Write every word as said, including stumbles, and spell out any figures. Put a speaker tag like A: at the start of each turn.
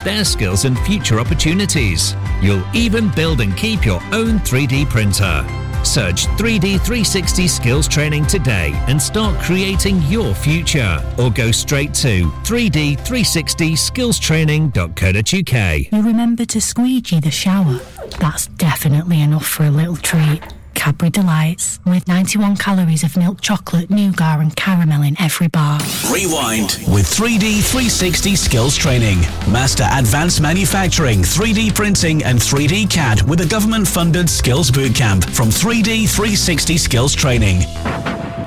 A: their skills and future opportunities. You'll even build and keep your own three D printer. Search three D three sixty Skills Training today and start creating your future. Or go straight to three D three sixty skills training dot co dot uk.
B: You remember to squeegee the shower? That's definitely enough for a little treat. Cadbury Delights, with ninety-one calories of milk chocolate, nougat and caramel in every bar.
C: Rewind with three D three sixty Skills Training. Master advanced manufacturing, three D printing and three D C A D with a government-funded skills bootcamp from three D three sixty Skills Training.